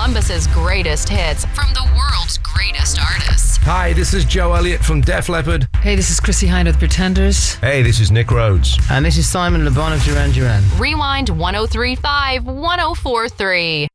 Columbus's greatest hits from the world's greatest artists. Hi, this is Joe Elliott from Def Leppard. Hey, this is Chrissy Hynde of Pretenders. Hey, this is Nick Rhodes. And this is Simon Le Bon of Duran Duran. Rewind 103.5, 104.3.